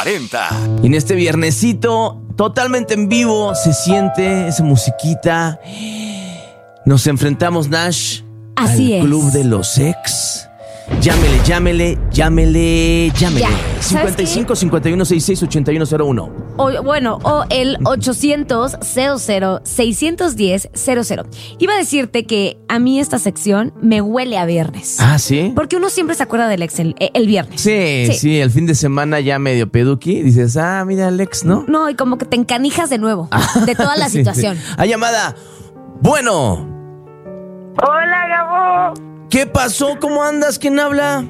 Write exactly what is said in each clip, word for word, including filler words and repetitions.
cuarenta. Y en este viernesito, totalmente en vivo, se siente esa musiquita. Nos enfrentamos, Nash, Así al es. Club de los Ex. Llámele, llámele, llámele, llámele. Ya, ¿sabes cincuenta y cinco, cincuenta y uno, sesenta y seis, ochenta y uno cero uno. O, bueno, o el ochocientos, cero cero, seiscientos diez, cero cero. Iba a decirte que a mí esta sección me huele a viernes. Ah, ¿sí? Porque uno siempre se acuerda del ex el, el viernes. Sí, sí, sí, el fin de semana ya medio peduqui. Dices, ah, mira el ex, ¿no? No, y como que te encanijas de nuevo de toda la Sí, situación. sí. Hay llamada. Bueno, Hola, Gabo. ¿qué pasó? ¿Cómo andas? ¿Quién habla?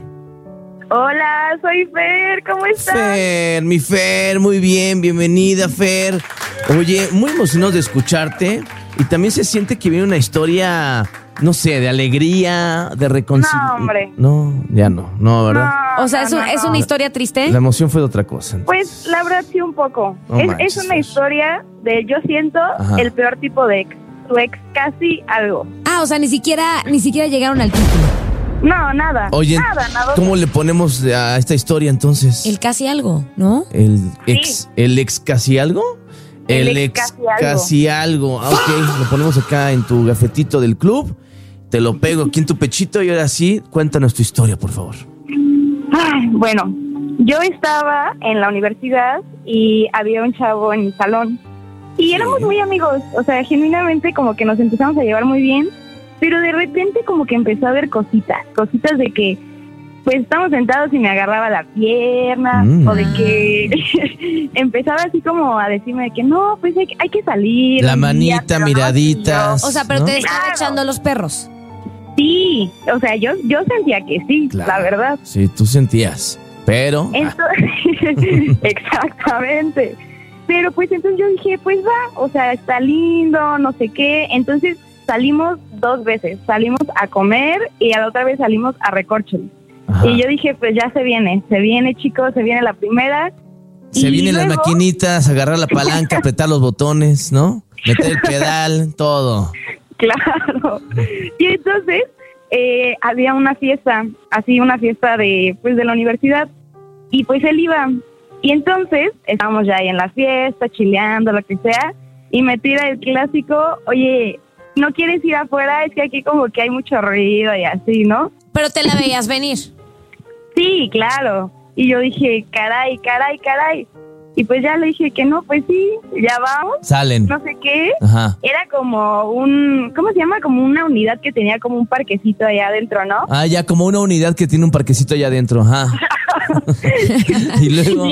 Hola, soy Fer. ¿Cómo estás? Fer, mi Fer, muy bien, bienvenida, Fer. Oye, muy emocionados de escucharte. Y también se siente que viene una historia, no sé, de alegría, de reconciliación. No, hombre. No, ya no, no, ¿verdad? No, O sea, no, ¿es, un- no, ¿es no. una historia triste? La emoción fue de otra cosa. Pues la verdad sí un poco. No es, manches, es una Fer. historia de, yo siento, Ajá. el peor tipo de ex. Tu ex casi algo. Ah, o sea, ni siquiera, ni siquiera llegaron al título. No, nada. Oye, nada, nada. ¿cómo le ponemos a esta historia entonces? El casi algo, ¿no? El ex, el ex casi algo. El ex casi algo. casi algo. Ah, ok, lo ponemos acá en tu gafetito del club. Te lo pego aquí en tu pechito y ahora sí, cuéntanos tu historia, por favor. Ay, bueno, yo estaba en la universidad y había un chavo en mi salón. Y éramos muy amigos, o sea, genuinamente como que nos empezamos a llevar muy bien, pero de repente como que empezó a haber cositas, cositas de que, pues estamos sentados y me agarraba la pierna, Mm. o de que empezaba así como a decirme de que no, pues hay, hay que salir. La un día, manita, pero no miraditas. así O sea, pero ¿no? te estaba Claro. echando los perros. yo. Sí, o sea, yo, yo sentía que sí, Claro. la verdad. Sí, tú sentías. Pero. ah, Entonces, exactamente. Pero pues entonces yo dije, pues va, o sea, está lindo, no sé qué. Entonces salimos dos veces, salimos a comer y a la otra vez salimos a Recorcholis. ajá. Y yo dije, pues ya se viene, se viene chicos, se viene la primera. Se y vienen las luego- maquinitas, agarrar la palanca, apretar los botones, ¿no? Meter el pedal, todo. Claro. Y entonces eh, había una fiesta, así una fiesta de pues de la universidad. Y pues él iba. Y entonces estábamos ya ahí en la fiesta, chileando, lo que sea. Y me tira el clásico, oye, ¿no quieres ir afuera? Es que aquí como que hay mucho ruido y así, ¿no? Pero te la veías venir. Sí, claro. Y yo dije, caray, caray, caray. Y pues ya le dije que no, pues sí, ya vamos, Salen. no sé qué. Ajá. Era como un, ¿cómo se llama? Como una unidad que tenía como un parquecito allá adentro, ¿no? Ah, ya como una unidad que tiene un parquecito allá adentro, ajá. Y luego.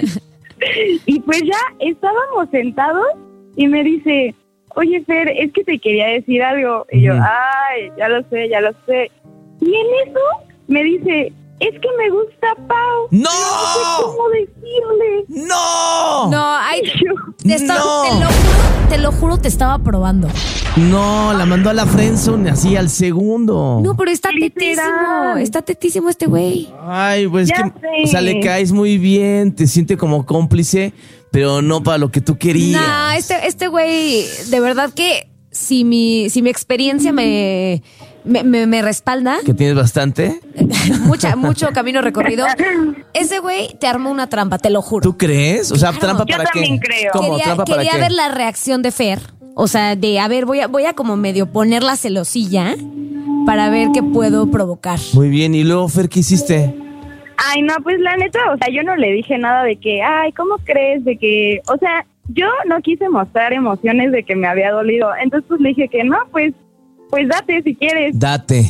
Y pues ya estábamos sentados y me dice, oye Fer, es que te quería decir algo. Y yo, Ujú. ay, ya lo sé, ya lo sé. Y en eso me dice, es que me gusta Pau. ¡No! No sé cómo decirle. ¡No! No, ay, Y yo, te, estaba- No. te lo juro, te lo juro, te estaba probando. No, la mandó a la friendzone así al segundo. No, pero está Literal. tetísimo, está tetísimo este güey. Ay, pues Ya que, sé. o sea, le caes muy bien, te siente como cómplice, pero no para lo que tú querías. Nah, este, este güey, de verdad que si mi, si mi experiencia me, me, me, me respalda, Que tienes bastante. mucha, mucho camino recorrido, ese güey te armó una trampa, te lo juro. ¿Tú crees? O sea, Claro. trampa Yo para qué. también creo. ¿Cómo? Quería, ¿Trampa para quería qué? ver la reacción de Fer. O sea, de, a ver, voy a, voy a como medio poner la celosilla para ver qué puedo provocar. Muy bien, y luego, Fer, ¿qué hiciste? ay, no, pues la neta, o sea, yo no le dije nada de que, ay, ¿cómo crees? De que, o sea, yo no quise mostrar emociones de que me había dolido. Entonces, pues le dije que no, pues, pues date si quieres. Date.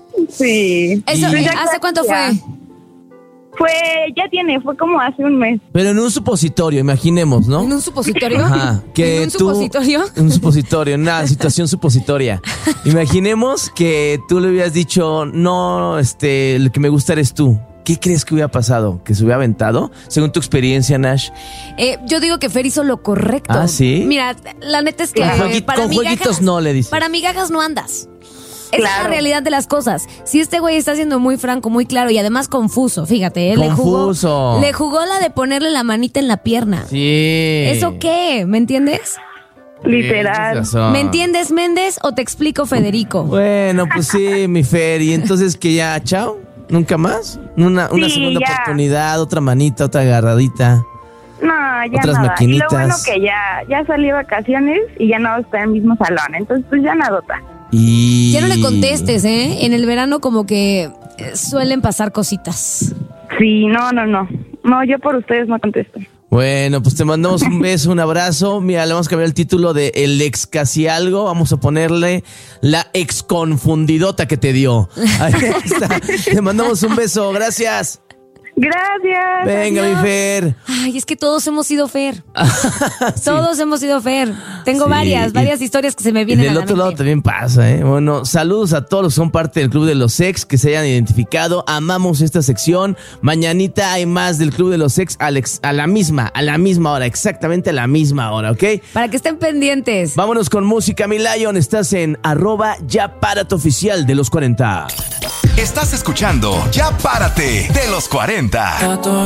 Sí. Eso, Pues ya ¿hace cuánto ya. fue? Fue, ya tiene, fue como hace un mes. Pero en un supositorio, imaginemos, ¿no? ¿En un supositorio? Ajá, que ¿En un tú- supositorio? Un supositorio, en una situación supositoria. Imaginemos que tú le hubieras dicho, no, este, el que me gusta eres tú. ¿Qué crees que hubiera pasado? ¿Que se hubiera aventado? Según tu experiencia, Nash. Eh, yo digo que Fer hizo lo correcto. ¿Ah, sí? Mira, la neta es que Con, juegui- para con migajas, jueguitos no, le dices. para migajas no andas. Esa es la Claro. realidad de las cosas. Si este güey está siendo muy franco, muy claro y además confuso, fíjate, ¿eh? Confuso. Le jugó, le jugó la de ponerle la manita en la pierna. Sí. ¿Eso qué? ¿Me entiendes? Literal. Tienes razón. ¿Me entiendes, Méndez? ¿O te explico, Federico? Bueno, pues sí, mi Fer. Y entonces que ya, chao, nunca más. Una, una Sí, segunda ya. oportunidad, otra manita, otra agarradita. No, ya otras nada. maquinitas. Y lo bueno que ya, ya salí de vacaciones y ya no está en el mismo salón, entonces pues ya nadota. Y... Ya no le contestes, ¿eh? En el verano como que eh, suelen pasar cositas. Sí, no, no, no. No, yo por ustedes no contesto. Bueno, pues te mandamos un beso, un abrazo. Mira, le vamos a cambiar el título de El ex casi algo. Vamos a ponerle La ex confundidota que te dio. Ahí está. Te mandamos un beso, gracias. Gracias. Venga, Adiós. mi Fer. Ay, es que todos hemos sido Fer. Todos hemos sido Fer. Tengo Sí, varias, y- varias historias que se me Y vienen del a la otro lado mente. también pasa, ¿eh? Bueno, saludos a todos los que son parte del Club de los Ex, que se hayan identificado. Amamos esta sección. Mañanita hay más del Club de los Ex, Alex, a la misma, a la misma hora, exactamente a la misma hora, ¿ok? Para que estén pendientes. Vámonos con música, mi Lion. Estás en arroba ya párate oficial de los cuarenta. Estás escuchando Ya Párate de los cuarenta.